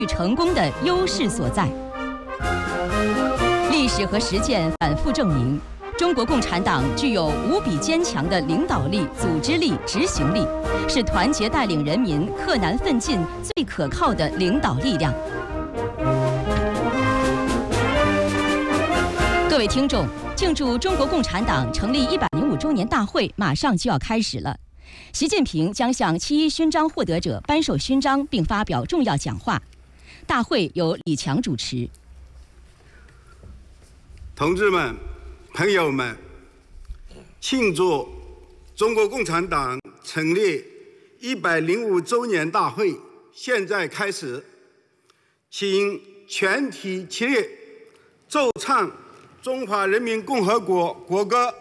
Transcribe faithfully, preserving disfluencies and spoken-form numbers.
成功的优势所在。历史和实践反复证明，中国共产党具有无比坚强的领导力、组织力、执行力，是团结带领人民克难奋进最可靠的领导力量。各位听众，庆祝中国共产党成立一百零五周年大会马上就要开始了。习近平将向七一勋章获得者颁授勋章，并发表重要讲话。大会由李强主持。 同志们、朋友们，庆祝中国共产党成立一百零五周年大会现在开始，请全体起立，奏唱中华人民共和国国歌。